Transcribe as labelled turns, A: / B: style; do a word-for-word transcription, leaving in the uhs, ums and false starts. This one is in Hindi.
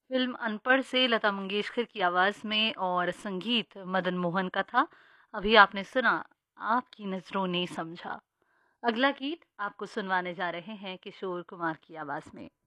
A: फ़िल्म अनपढ़ से लता मंगेशकर की आवाज़ में और संगीत मदन मोहन का था। अभी आपने सुना आपकी नज़रों ने समझा। अगला गीत आपको सुनवाने जा रहे हैं किशोर कुमार की आवाज़ में।